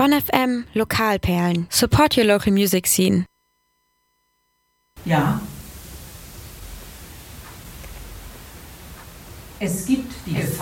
Bonn FM Lokalperlen. Support your local music scene. Ja. Es gibt die Gefahr.